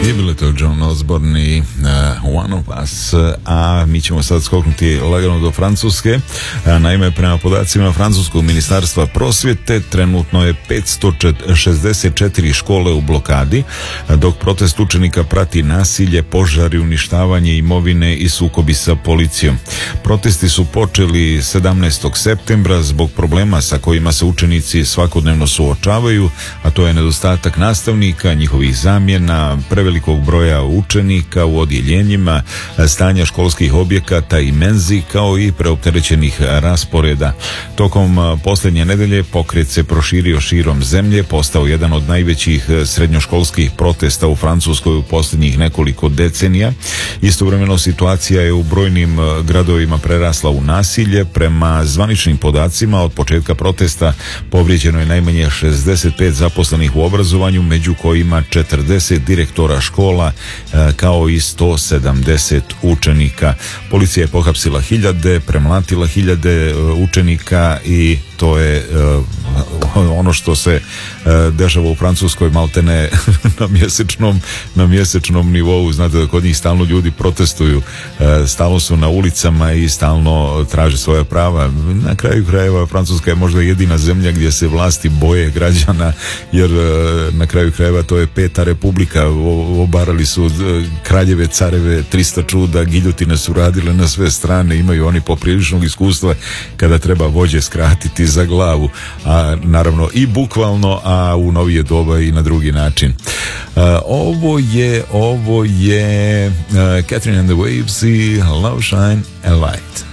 I bilo to John Osborne i One of Us, a mi ćemo sad skoknuti lagano do Francuske. Naime, prema podacima Francuskog ministarstva prosvjete, trenutno je 564 škole u blokadi, dok protest učenika prati nasilje, požari, uništavanje imovine i sukobi sa policijom. Protesti su počeli 17. septembra zbog problema sa kojima se učenici svakodnevno suočavaju, a to je nedostatak nastavnika, njihovih zamjena, prevelikog broja učenika u odjeljenjima, stanja školskih objekata i menzi, kao i preopterećenih rasporeda. Tokom posljednje nedelje pokret se proširio širom zemlje, postao jedan od najvećih srednjoškolskih protesta u Francuskoj u posljednjih nekoliko decenija. Istovremeno situacija je u brojnim gradovima prerasla u nasilje. Prema zvaničnim podacima, od početka protesta povrijeđeno je najmanje 65 zaposlenih u obrazovanju, među kojima 40 direktora škola, kao i 170 učenika. Policija je pohapsila hiljade, premlatila hiljade učenika i to je ono što se dešava u Francuskoj maltene na mjesečnom nivou. Znate da kod njih stalno ljudi protestuju, stalno su na ulicama i stalno traže svoja prava. Na kraju krajeva Francuska je možda jedina zemlja gdje se vlasti boje građana, jer na kraju krajeva to je peta republika. Obarali su kraljeve, careve, 300 čuda, giljotine su radile na sve strane, imaju oni popriličnog iskustva kada treba vođe skratiti za glavu, a naravno i bukvalno, a u novije doba i na drugi način. Ovo je Catherine and the Waves i Love, Shine and Light.